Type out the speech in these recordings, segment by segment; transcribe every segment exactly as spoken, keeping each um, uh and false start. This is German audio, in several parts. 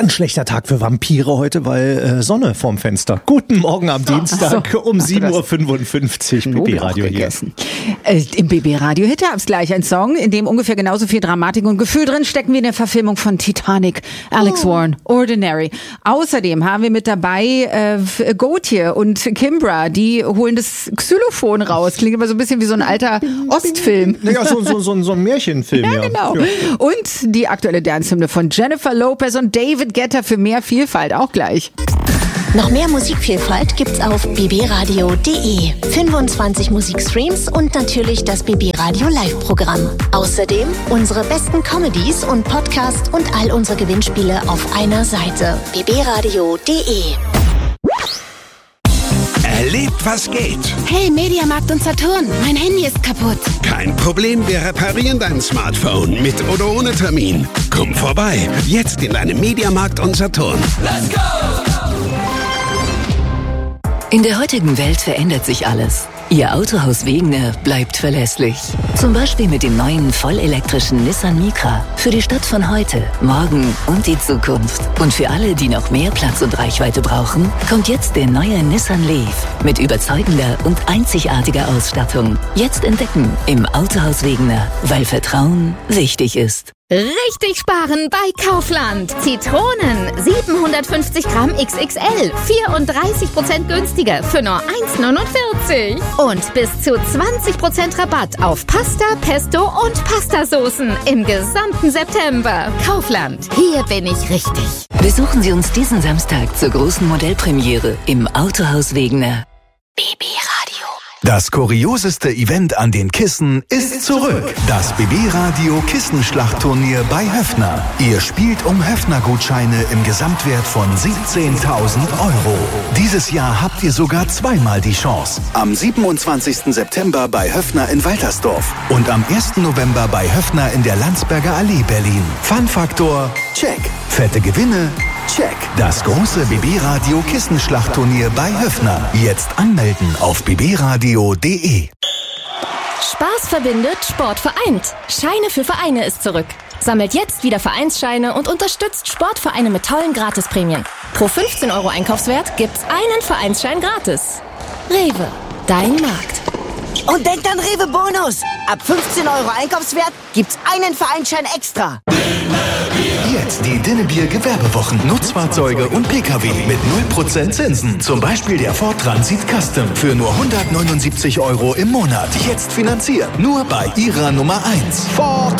Ganz schlechter Tag für Vampire heute, weil äh, Sonne vorm Fenster. Guten Morgen am Dienstag so. um sieben Uhr fünfundfünfzig. B B-Radio hier. Äh, Im B B-Radio Hit Herbst gleich ein Song, in dem ungefähr genauso viel Dramatik und Gefühl drin stecken wie in der Verfilmung von Titanic. Alex oh. Warren, Ordinary. Außerdem haben wir mit dabei äh, Gautier und Kimbra, die holen das Xylophon raus. Klingt immer so ein bisschen wie so ein alter Ostfilm. Ja, so, so, so, so ein Märchenfilm. Ja, ja. genau. Ja. Und die aktuelle Dance-Hymne von Jennifer Lopez und David Guetta für mehr Vielfalt, auch gleich. Noch mehr Musikvielfalt gibt's auf b b radio punkt d e. fünfundzwanzig Musikstreams und natürlich das B B Radio Live-Programm. Außerdem unsere besten Comedies und Podcasts und all unsere Gewinnspiele auf einer Seite. b b radio punkt d e. Erlebt, was geht. Hey, Mediamarkt und Saturn, mein Handy ist kaputt. Kein Problem, wir reparieren dein Smartphone mit oder ohne Termin. Komm vorbei, jetzt in deinem Mediamarkt und Saturn. Let's go! In der heutigen Welt verändert sich alles. Ihr Autohaus Wegener bleibt verlässlich. Zum Beispiel mit dem neuen vollelektrischen Nissan Micra. Für die Stadt von heute, morgen und die Zukunft. Und für alle, die noch mehr Platz und Reichweite brauchen, kommt jetzt der neue Nissan Leaf. Mit überzeugender und einzigartiger Ausstattung. Jetzt entdecken im Autohaus Wegener, weil Vertrauen wichtig ist. Richtig sparen bei Kaufland. Zitronen, siebenhundertfünfzig Gramm X X L, vierunddreißig Prozent günstiger für nur eins neunundvierzig. Und bis zu zwanzig Prozent Rabatt auf Pasta, Pesto und Pastasoßen im gesamten September. Kaufland, hier bin ich richtig. Besuchen Sie uns diesen Samstag zur großen Modellpremiere im Autohaus Wegener. B B Radio. Das kurioseste Event an den Kissen ist zurück. Das B B-Radio Kissenschlachtturnier bei Höffner. Ihr spielt um Höffner-Gutscheine im Gesamtwert von siebzehntausend Euro. Dieses Jahr habt ihr sogar zweimal die Chance. Am siebenundzwanzigsten September bei Höffner in Waltersdorf und am ersten November bei Höffner in der Landsberger Allee Berlin. Fun-Faktor, check. Fette Gewinne, check. Das große B B-Radio Kissenschlachtturnier bei Höffner. Jetzt anmelden auf b b radio punkt d e. Spaß verbindet, Sport vereint. Scheine für Vereine ist zurück. Sammelt jetzt wieder Vereinsscheine und unterstützt Sportvereine mit tollen Gratisprämien. Pro fünfzehn Euro Einkaufswert gibt's einen Vereinsschein gratis. Rewe, dein Markt. Und denkt an Rewe Bonus. Ab fünfzehn Euro Einkaufswert gibt's einen Vereinsschein extra. Jetzt die Dinnebier Gewerbewochen. Nutzfahrzeuge und Pkw mit null Prozent Zinsen. Zum Beispiel der Ford Transit Custom für nur hundertneunundsiebzig Euro im Monat. Jetzt finanziert. Nur bei Ihrer Nummer eins. Ford.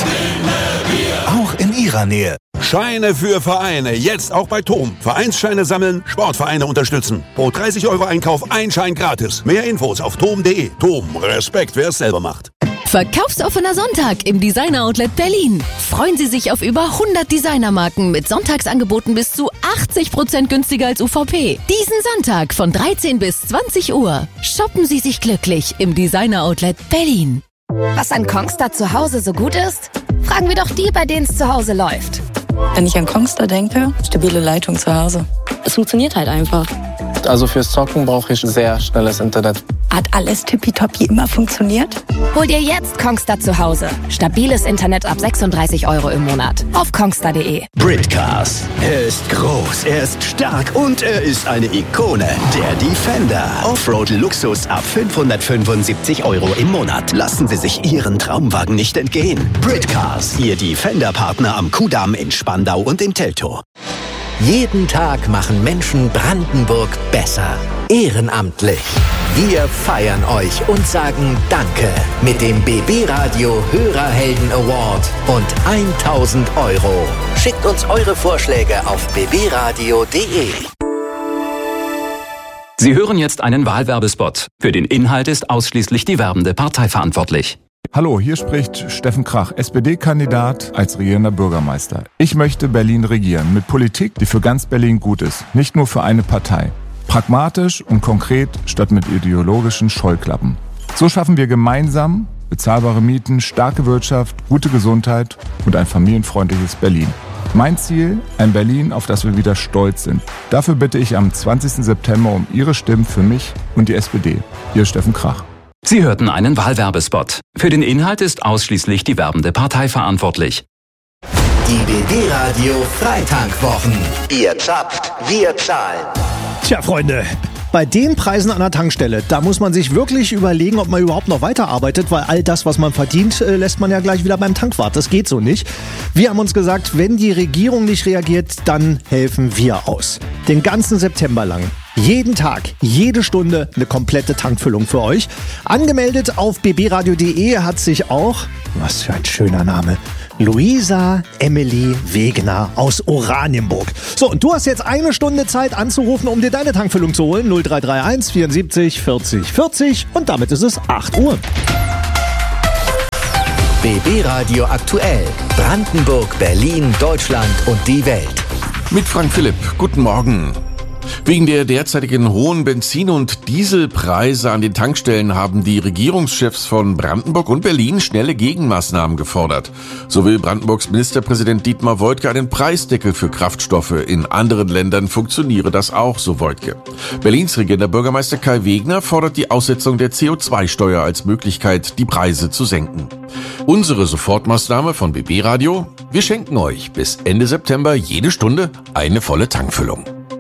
Auch in Ihrer Nähe. Scheine für Vereine, jetzt auch bei Tom. Vereinsscheine sammeln, Sportvereine unterstützen. Pro dreißig Euro Einkauf ein Schein gratis. Mehr Infos auf tom punkt d e. Tom, Respekt, wer es selber macht. Verkaufsoffener Sonntag im Designer Outlet Berlin. Freuen Sie sich auf über hundert Designermarken mit Sonntagsangeboten bis zu achtzig Prozent günstiger als U V P. Diesen Sonntag von dreizehn bis zwanzig Uhr. Shoppen Sie sich glücklich im Designer Outlet Berlin. Was an Kongstar zu Hause so gut ist? Fragen wir doch die, bei denen es zu Hause läuft. Wenn ich an Kongstar denke, stabile Leitung zu Hause. Es funktioniert halt einfach. Also fürs Zocken brauche ich sehr schnelles Internet. Hat alles tippitoppi immer funktioniert? Hol dir jetzt Kongstar zu Hause. Stabiles Internet ab sechsunddreißig Euro im Monat. Auf kongstar punkt d e. Britcars. Er ist groß, er ist stark und er ist eine Ikone. Der Defender. Offroad-Luxus ab fünfhundertfünfundsiebzig Euro im Monat. Lassen Sie sich Ihren Traumwagen nicht entgehen. Britcars. Ihr Defender-Partner am Kudamm in Spandau und im Teltow. Jeden Tag machen Menschen Brandenburg besser. Ehrenamtlich. Wir feiern euch und sagen Danke mit dem B B-Radio Hörerhelden Award und tausend Euro. Schickt uns eure Vorschläge auf b b radio punkt d e. Sie hören jetzt einen Wahlwerbespot. Für den Inhalt ist ausschließlich die werbende Partei verantwortlich. Hallo, hier spricht Steffen Krach, S P D-Kandidat als regierender Bürgermeister. Ich möchte Berlin regieren mit Politik, die für ganz Berlin gut ist, nicht nur für eine Partei. Pragmatisch und konkret statt mit ideologischen Scheuklappen. So schaffen wir gemeinsam bezahlbare Mieten, starke Wirtschaft, gute Gesundheit und ein familienfreundliches Berlin. Mein Ziel, ein Berlin, auf das wir wieder stolz sind. Dafür bitte ich am zwanzigsten September um Ihre Stimmen für mich und die S P D. Ihr Steffen Krach. Sie hörten einen Wahlwerbespot. Für den Inhalt ist ausschließlich die werbende Partei verantwortlich. Die B B Radio Freitankwwochen. Ihr zapft, wir zahlen. Tja, Freunde, bei den Preisen an der Tankstelle, da muss man sich wirklich überlegen, ob man überhaupt noch weiterarbeitet, weil all das, was man verdient, äh, lässt man ja gleich wieder beim Tankwart. Das geht so nicht. Wir haben uns gesagt, wenn die Regierung nicht reagiert, dann helfen wir aus. Den ganzen September lang. Jeden Tag, jede Stunde eine komplette Tankfüllung für euch. Angemeldet auf b b radio punkt d e hat sich auch, was für ein schöner Name, Luisa Emily Wegener aus Oranienburg. So, und du hast jetzt eine Stunde Zeit anzurufen, um dir deine Tankfüllung zu holen. null drei drei eins vierundsiebzig vierzig vierzig und damit ist es acht Uhr. B B Radio aktuell. Brandenburg, Berlin, Deutschland und die Welt. Mit Frank Philipp. Guten Morgen. Wegen der derzeitigen hohen Benzin- und Dieselpreise an den Tankstellen haben die Regierungschefs von Brandenburg und Berlin schnelle Gegenmaßnahmen gefordert. So will Brandenburgs Ministerpräsident Dietmar Woidke einen Preisdeckel für Kraftstoffe. In anderen Ländern funktioniere das auch, so Woidke. Berlins regierender Bürgermeister Kai Wegner fordert die Aussetzung der C O zwei Steuer als Möglichkeit, die Preise zu senken. Unsere Sofortmaßnahme von B B Radio: Wir schenken euch bis Ende September jede Stunde eine volle Tankfüllung.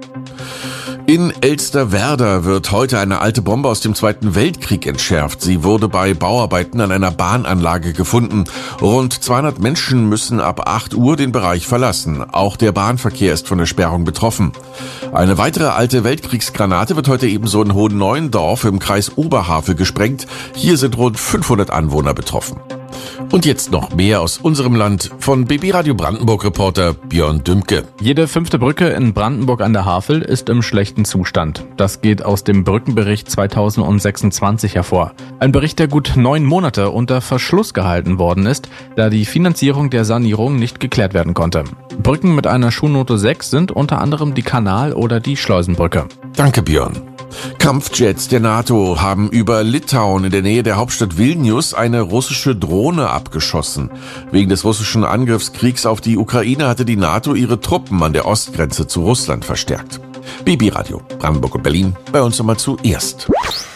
In Elsterwerda wird heute eine alte Bombe aus dem Zweiten Weltkrieg entschärft. Sie wurde bei Bauarbeiten an einer Bahnanlage gefunden. Rund zweihundert Menschen müssen ab acht Uhr den Bereich verlassen. Auch der Bahnverkehr ist von der Sperrung betroffen. Eine weitere alte Weltkriegsgranate wird heute ebenso in Hohenneuendorf im Kreis Oberhavel gesprengt. Hier sind rund fünfhundert Anwohner betroffen. Und jetzt noch mehr aus unserem Land von B B Radio Brandenburg-Reporter Björn Dümke. Jede fünfte Brücke in Brandenburg an der Havel ist im schlechten Zustand. Das geht aus dem Brückenbericht zweitausendsechsundzwanzig hervor. Ein Bericht, der gut neun Monate unter Verschluss gehalten worden ist, da die Finanzierung der Sanierung nicht geklärt werden konnte. Brücken mit einer Schulnote sechs sind unter anderem die Kanal- oder die Schleusenbrücke. Danke, Björn. Kampfjets der NATO haben über Litauen in der Nähe der Hauptstadt Vilnius eine russische Drohne abgeschossen. Wegen des russischen Angriffskriegs auf die Ukraine hatte die NATO ihre Truppen an der Ostgrenze zu Russland verstärkt. B B Radio, Brandenburg und Berlin, bei uns nochmal zuerst.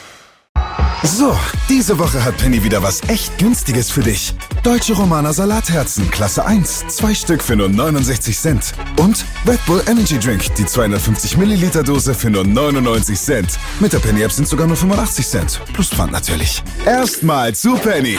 So, diese Woche hat Penny wieder was echt Günstiges für dich. Deutsche Romaner Salatherzen, Klasse eins, zwei Stück für nur neunundsechzig Cent. Und Red Bull Energy Drink, die zweihundertfünfzig Milliliter Dose für nur neunundneunzig Cent. Mit der Penny App sind sogar nur fünfundachtzig Cent. Plus Pfand natürlich. Erstmal zu Penny.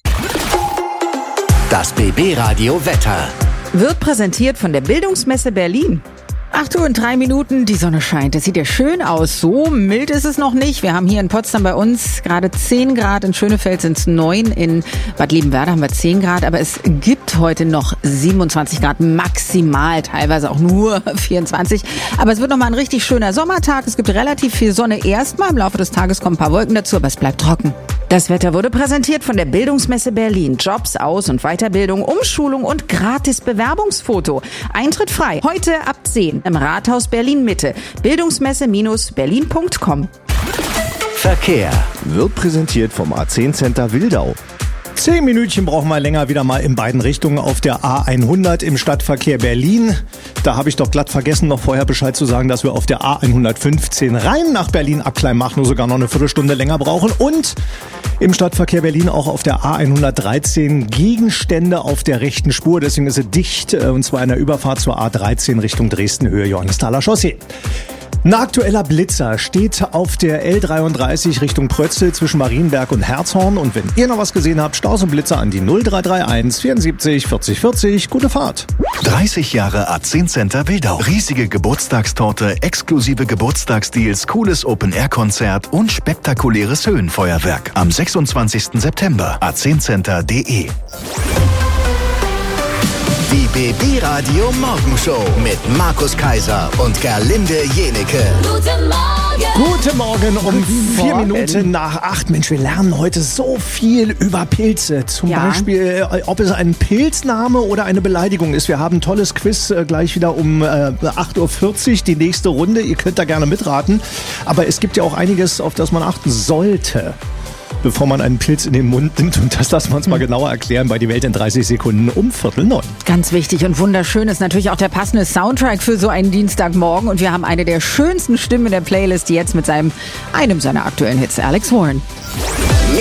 Das B B Radio Wetter wird präsentiert von der Bildungsmesse Berlin. acht Uhr und drei Minuten, die Sonne scheint. Das sieht ja schön aus. So mild ist es noch nicht. Wir haben hier in Potsdam bei uns gerade zehn Grad. In Schönefeld sind es neun. In Bad Liebenwerda haben wir zehn Grad. Aber es gibt heute noch siebenundzwanzig Grad maximal. Teilweise auch nur vierundzwanzig. Aber es wird noch mal ein richtig schöner Sommertag. Es gibt relativ viel Sonne erstmal. Im Laufe des Tages kommen ein paar Wolken dazu. Aber es bleibt trocken. Das Wetter wurde präsentiert von der Bildungsmesse Berlin. Jobs, Aus- und Weiterbildung, Umschulung und gratis Bewerbungsfoto. Eintritt frei. Heute ab zehn im Rathaus Berlin-Mitte. Bildungsmesse-berlin punkt com. Verkehr wird präsentiert vom A zehn Center Wildau. Zehn Minütchen brauchen wir länger wieder mal in beiden Richtungen auf der A hundert im Stadtverkehr Berlin. Da habe ich doch glatt vergessen, noch vorher Bescheid zu sagen, dass wir auf der A hundertfünfzehn rein nach Berlin ab Kleinmachnow sogar noch eine Viertelstunde länger brauchen. Und im Stadtverkehr Berlin auch auf der A hundertdreizehn Gegenstände auf der rechten Spur. Deswegen ist sie dicht, und zwar in der Überfahrt zur A dreizehn Richtung Dresden, Höhe Johannesthaler Chaussee. Ein aktueller Blitzer steht auf der L dreiunddreißig Richtung Prötzl zwischen Marienberg und Herzhorn. Und wenn ihr noch was gesehen habt, Staus und Blitzer an die null drei drei eins vierundsiebzig vierzig vierzig. Gute Fahrt. dreißig Jahre A zehn Center Wildau. Riesige Geburtstagstorte, exklusive Geburtstagsdeals, cooles Open-Air-Konzert und spektakuläres Höhenfeuerwerk. Am sechsundzwanzigsten September. a zehn center punkt de. Die B B Radio Morgenshow mit Markus Kaiser und Gerlinde Jenecke. Guten Morgen. Guten Morgen um vier Minuten nach acht. Mensch, wir lernen heute so viel über Pilze. Zum ja. Beispiel, ob es ein Pilzname oder eine Beleidigung ist. Wir haben ein tolles Quiz äh, gleich wieder um äh, acht Uhr vierzig, die nächste Runde. Ihr könnt da gerne mitraten. Aber es gibt ja auch einiges, auf das man achten sollte, bevor man einen Pilz in den Mund nimmt. Und das lassen wir uns mal genauer erklären bei Die Welt in dreißig Sekunden um Viertel neun. Ganz wichtig und wunderschön ist natürlich auch der passende Soundtrack für so einen Dienstagmorgen. Und wir haben eine der schönsten Stimmen in der Playlist jetzt mit seinem, einem seiner aktuellen Hits, Alex Warren.